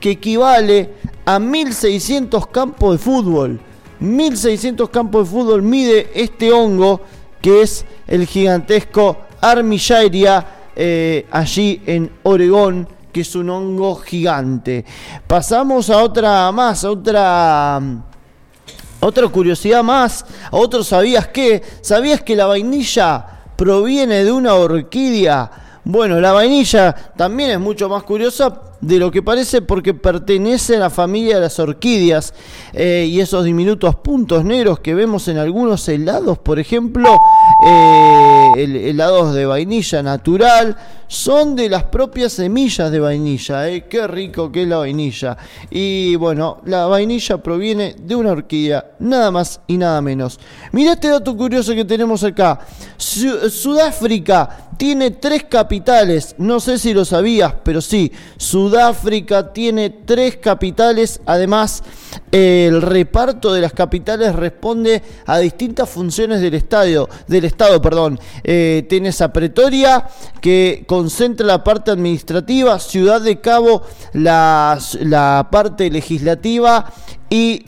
que equivale a 1.600 campos de fútbol. 1.600 campos de fútbol mide este hongo, que es el gigantesco Armillaria, allí en Oregón, que es un hongo gigante. Pasamos a otra curiosidad más, a otro ¿sabías qué? ¿Sabías que la vainilla proviene de una orquídea? Bueno, la vainilla también es mucho más curiosa de lo que parece, porque pertenece a la familia de las orquídeas, y esos diminutos puntos negros que vemos en algunos helados, por ejemplo, helados de vainilla natural, son de las propias semillas de vainilla. Qué rico que es la vainilla. Y bueno, la vainilla proviene de una orquídea, nada más y nada menos. Mirá este dato curioso que tenemos acá. Sudáfrica tiene 3 capitales. No sé si lo sabías, pero sí, Sudáfrica tiene 3 capitales. Además, el reparto de las capitales responde a distintas funciones del Estado. Tienes a Pretoria, que concentra la parte administrativa, Ciudad de Cabo la parte legislativa, y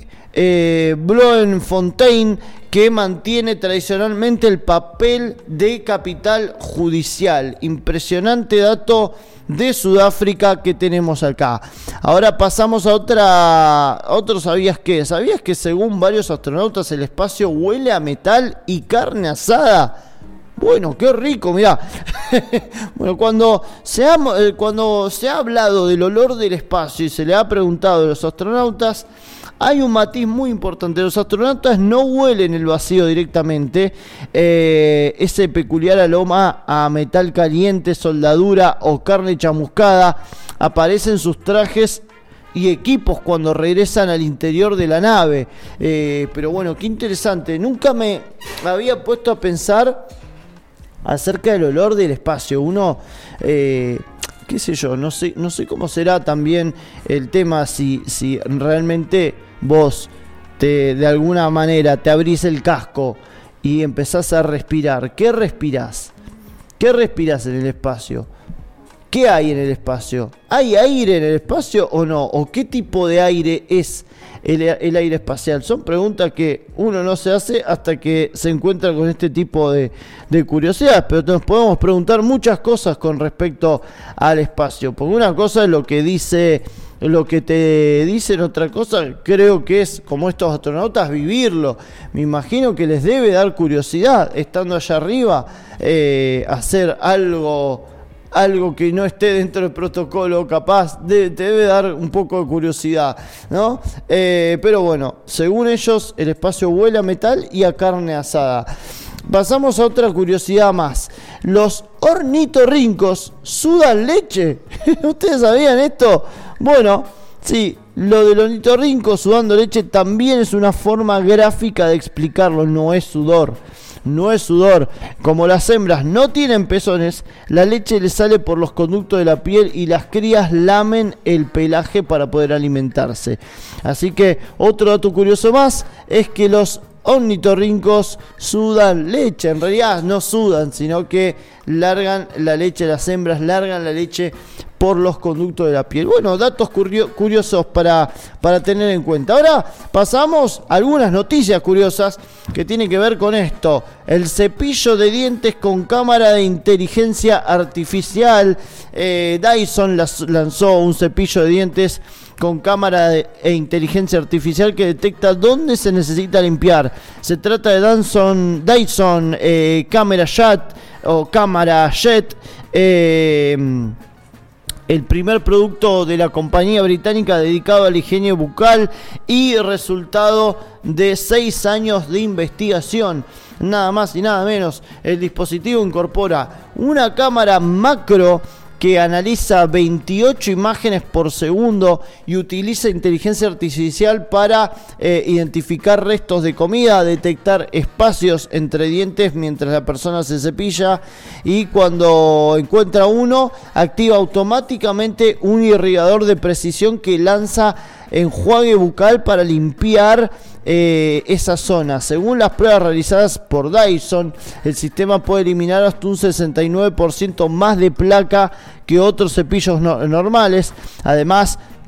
Bloemfontein, que mantiene tradicionalmente el papel de capital judicial. Impresionante dato de Sudáfrica que tenemos acá. Ahora pasamos a otro ¿sabías qué? ¿Sabías que según varios astronautas el espacio huele a metal y carne asada? Bueno, qué rico, mirá. Bueno, cuando se ha hablado del olor del espacio y se le ha preguntado a los astronautas, hay un matiz muy importante. Los astronautas no huelen el vacío directamente. Ese peculiar aroma a metal caliente, soldadura o carne chamuscada aparece en sus trajes y equipos cuando regresan al interior de la nave. Pero bueno, qué interesante. Nunca me había puesto a pensar acerca del olor del espacio. Uno, qué sé yo, no sé cómo será también el tema, si realmente vos de alguna manera te abrís el casco y empezás a respirar. ¿Qué respirás? ¿Qué respirás en el espacio? ¿Qué hay en el espacio? ¿Hay aire en el espacio o no? ¿O qué tipo de aire es el aire espacial? Son preguntas que uno no se hace hasta que se encuentra con este tipo de curiosidades, pero nos podemos preguntar muchas cosas con respecto al espacio, porque una cosa es lo que te dicen, otra cosa creo que es, como estos astronautas, vivirlo. Me imagino que les debe dar curiosidad, estando allá arriba, hacer algo que no esté dentro del protocolo, capaz te debe dar un poco de curiosidad, ¿no? Pero bueno, según ellos, el espacio huele a metal y a carne asada. Pasamos a otra curiosidad más. Los ornitorrincos sudan leche. ¿Ustedes sabían esto? Bueno, sí, lo del ornitorrinco sudando leche también es una forma gráfica de explicarlo. No es sudor. Como las hembras no tienen pezones, la leche les sale por los conductos de la piel y las crías lamen el pelaje para poder alimentarse. Así que otro dato curioso más es que los ornitorrincos sudan leche. En realidad no sudan, sino que largan la leche, las hembras largan la leche por los conductos de la piel. Bueno, datos curiosos para tener en cuenta. Ahora pasamos a algunas noticias curiosas que tienen que ver con esto. El cepillo de dientes con cámara de inteligencia artificial. Dyson lanzó un cepillo de dientes con cámara e inteligencia artificial que detecta dónde se necesita limpiar. Se trata de Dyson Camera Jet o Cámara Jet. El primer producto de la compañía británica dedicado a la higiene bucal y resultado de 6 años de investigación. Nada más y nada menos. El dispositivo incorpora una cámara macro que analiza 28 imágenes por segundo y utiliza inteligencia artificial para identificar restos de comida, detectar espacios entre dientes mientras la persona se cepilla, y cuando encuentra uno, activa automáticamente un irrigador de precisión que lanza enjuague bucal para limpiar esa zona. Según las pruebas realizadas por Dyson, el sistema puede eliminar hasta un 69% más de placa que otros cepillos normales. Además,